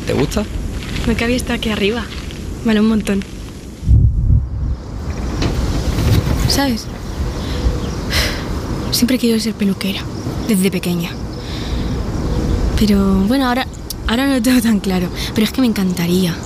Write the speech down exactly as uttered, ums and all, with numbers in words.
¿Te gusta? No cabía estar aquí arriba. Vale un montón. ¿Sabes? Siempre he querido ser peluquera, desde pequeña. Pero bueno, ahora, ahora no lo tengo tan claro. Pero es que me encantaría.